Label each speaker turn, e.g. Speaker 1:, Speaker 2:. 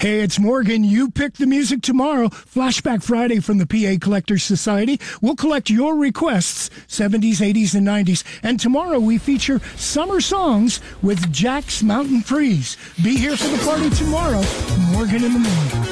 Speaker 1: Hey, it's Morgan. You pick the music tomorrow. Flashback Friday from the PA Collectors Society. We'll collect your requests, 70s, 80s, and 90s. And tomorrow we feature summer songs with Jack's Mountain Freeze. Be here for the party tomorrow. Morgan in the morning.